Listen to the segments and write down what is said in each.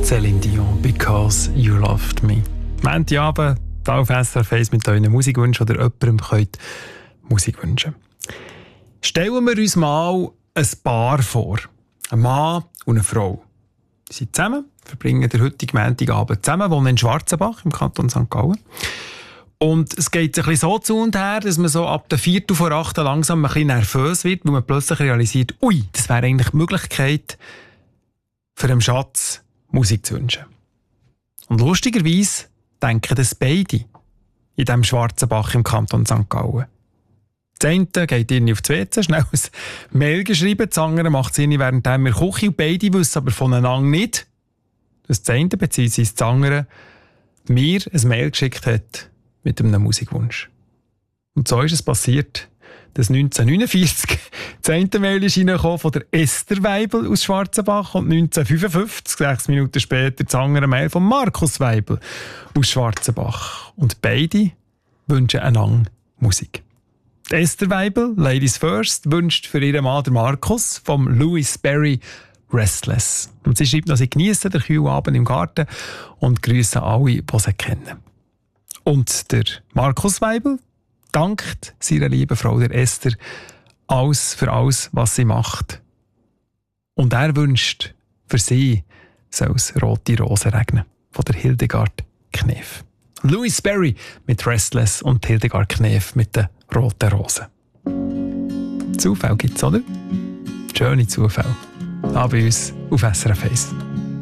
Celine Dion, «Because You Loved Me». Montagabend, hier auf SRF 1 mit euren Musikwünschen oder jemandem könnt Musik wünschen. Stellen wir uns mal ein Paar vor. Ein Mann und eine Frau. Sie sind zusammen, verbringen den heutigen Montagabend zusammen, wohnen in Schwarzenbach im Kanton St. Gallen. Und es geht ein bisschen so zu und her, dass man so ab der 7:45 langsam ein bisschen nervös wird, weil man plötzlich realisiert, ui, das wäre eigentlich die Möglichkeit, für einen Schatz Musik zu wünschen. Und lustigerweise denken das beide in diesem Schwarzenbach im Kanton St. Gallen. Das eine geht irgendwie auf die WC, schnell ein Mail geschrieben, das andere macht es irgendwie während wir in der Küche und beide wissen aber voneinander nicht, dass das eine bzw. das andere mir ein Mail geschickt hat mit einem Musikwunsch. Und so ist es passiert, dass 1949 das eine Mail ist reingekommen von der Esther Weibel aus Schwarzenbach und 1955, 6 Minuten später, das andere Mail von Markus Weibel aus Schwarzenbach. Und beide wünschen einander Musik. Die Esther Weibel, Ladies First, wünscht für ihren Mann den Markus vom Louis Berry «Restless». Und sie schreibt noch, sie geniessen den kühlen Abend im Garten und grüßen alle, die sie kennen. Und der Markus Weibel dankt seiner lieben Frau, der Esther, für alles, was sie macht. Und er wünscht, für sie soll es rote Rosen regnen. Von der Hildegard Knef. Louis Berry mit «Restless» und Hildegard Knef mit den roten Rosen. Zufall gibt's, oder? Schöne Zufälle. Da bei uns auf SRF 1.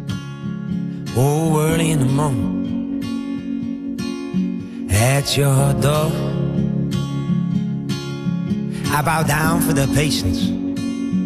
Oh, early in the morning, at your door, I bow down for the patience